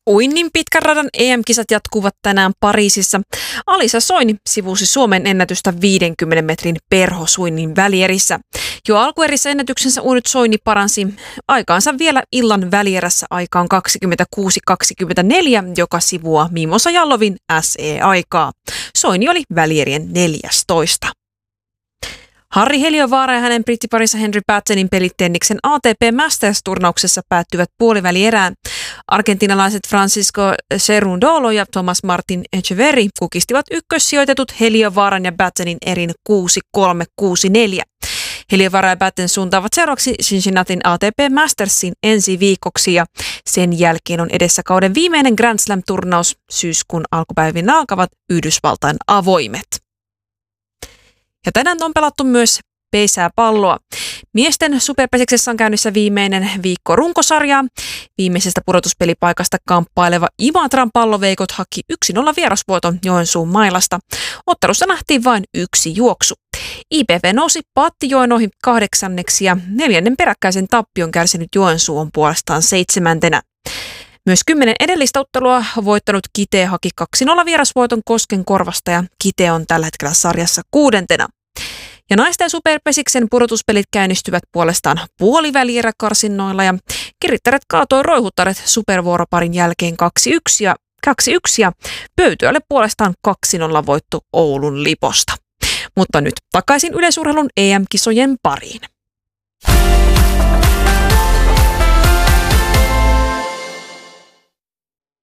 Uinnin pitkän radan EM-kisat jatkuvat tänään Pariisissa. Alisa Soini sivusi Suomen ennätystä 50 metrin perhosuinnin välierissä. Jo alkuerissä ennätyksensä uinut Soini paransi aikaansa vielä illan välierässä aikaan 26.24, joka sivuaa Mimosa Jallovin SE-aikaa. Soini oli välierien 14. Harri Heliövaara ja hänen brittiparinsa Henry Pattenin pelit tenniksen ATP Masters-turnauksessa päättyvät puolivälierään. Argentinalaiset Francisco Cerundolo ja Thomas Martin Etcheverry kukistivat ykkössijoitetut Heliövaaran ja Pattenin erin 6-3-6-4. Heliövaara ja Patten suuntaavat seuraavaksi Cincinnatin ATP Mastersin ensi viikoksi ja sen jälkeen on edessä kauden viimeinen Grand Slam-turnaus. Syyskuun alkupäivinä alkavat Yhdysvaltain avoimet. Ja tänään on pelattu myös pesäpalloa. Miesten superpesiksessä on käynnissä viimeinen viikko runkosarjaa. Viimeisestä pudotuspelipaikasta kamppaileva Imatran palloveikot haki 1-0 vierasvoiton Joensuun mailasta. Ottelussa nähtiin vain yksi juoksu. IPV nousi Pattijoen ohi 8. ja 4. peräkkäisen tappion kärsinyt Joensuu on puolestaan 7. Myös 10 edellistä ottelua voittanut Kite haki 2-0 vierasvoiton Koskenkorvasta ja Kite on tällä hetkellä sarjassa 6. Ja naisten superpesiksen pudotuspelit käynnistyvät puolestaan puolivälieräkarsinnoilla ja Kirittäret kaatoi Roihuttaret supervuoroparin jälkeen 2-1 ja Pöytyölle puolestaan 2-0 voitto Oulun Liposta. Mutta nyt takaisin yleisurheilun EM-kisojen pariin.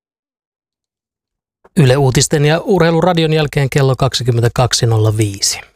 Yle Uutisten ja Urheiluradion jälkeen kello 22.05.